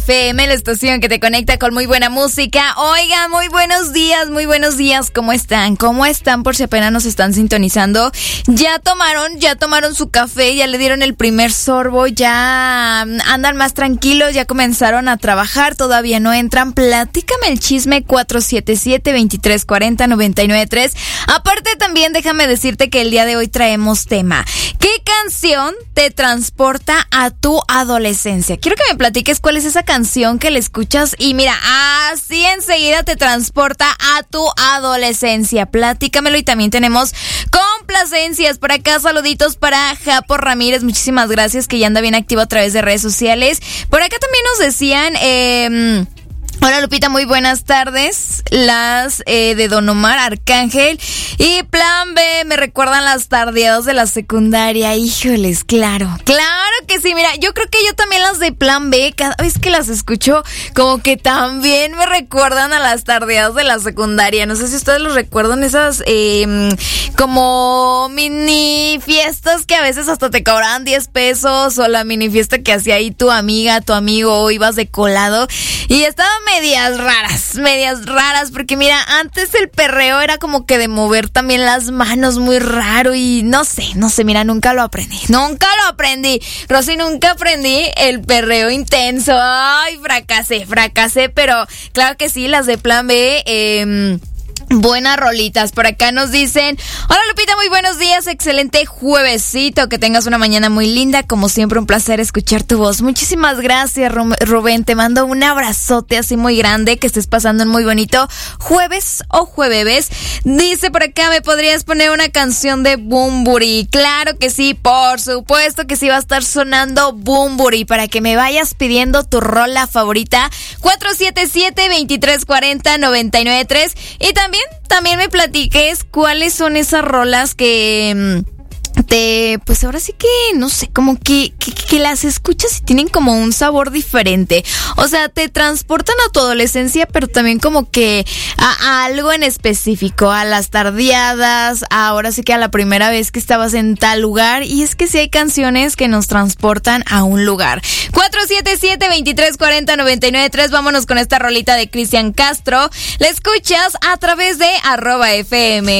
FM, la estación que te conecta con muy buena música. Oiga, muy buenos días, ¿cómo están? ¿Cómo están por si apenas nos están sintonizando? ¿Ya tomaron su café? ¿Ya le dieron el primer sorbo? ¿Ya andan más tranquilos? ¿Ya comenzaron a trabajar? ¿Todavía no entran? Platícame el chisme 477-2340-993. Aparte también déjame decirte que el día de hoy traemos tema. ¿Qué canción te transporta a tu adolescencia? Quiero que me platiques cuál es esa canción que le escuchas y mira, así enseguida te transporta a tu adolescencia. Platícamelo. Y también tenemos complacencias por acá. Saluditos para Japo Ramírez, muchísimas gracias, que ya anda bien activo a través de redes sociales. Por acá también nos decían hola Lupita, muy buenas tardes. Las de Don Omar Arcángel y Plan B me recuerdan las tardeadas de la secundaria. Híjoles, claro que sí. Mira, yo creo que yo también las de Plan B, cada vez que las escucho, como que también me recuerdan a las tardeadas de la secundaria. No sé si ustedes los recuerdan, esas como mini fiestas que a veces hasta te cobraban 10 pesos, o la mini fiesta que hacía ahí tu amiga, tu amigo, o ibas de colado y estaban medias raras, porque mira, antes el perreo era como que de mover también las manos muy raro y no sé, mira, nunca lo aprendí, Rosy, nunca aprendí el perreo intenso. Ay, fracasé, pero claro que sí, las de Plan B, buenas rolitas. Por acá nos dicen: hola Lupita, muy buenos días, excelente juevesito, que tengas una mañana muy linda, como siempre un placer escuchar tu voz. Muchísimas gracias, Rubén, te mando un abrazote así muy grande, que estés pasando un muy bonito jueves o jueves. Dice por acá: ¿me podrías poner una canción de Bunbury? Claro que sí, por supuesto que sí, va a estar sonando Bunbury para que me vayas pidiendo tu rola favorita. 477-2340-993. Y también me platiques cuáles son esas rolas que pues ahora sí que, no sé, como que las escuchas y tienen como un sabor diferente. O sea, te transportan a tu adolescencia, pero también como que a algo en específico, a las tardeadas, ahora sí que a la primera vez que estabas en tal lugar. Y es que sí hay canciones que nos transportan a un lugar. 477-2340-993. Vámonos con esta rolita de Cristian Castro. La escuchas a través de @FM.